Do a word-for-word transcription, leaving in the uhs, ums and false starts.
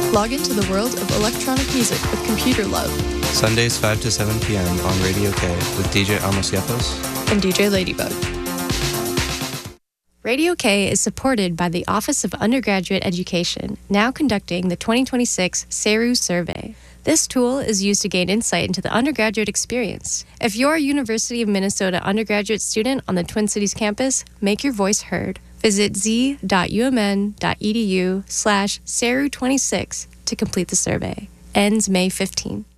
Log into the world of electronic music with Computer Love. Sundays five to seven p.m. on Radio K with D J Amos Yapos and D J Ladybug. Radio K is supported by the Office of Undergraduate Education, now conducting the twenty twenty-six SERU survey. This tool is used to gain insight into the undergraduate experience. If you're a University of Minnesota undergraduate student on the Twin Cities campus, make your voice heard. Visit z.umn.edu slash SERU twenty-six to complete the survey. Ends May fifteenth.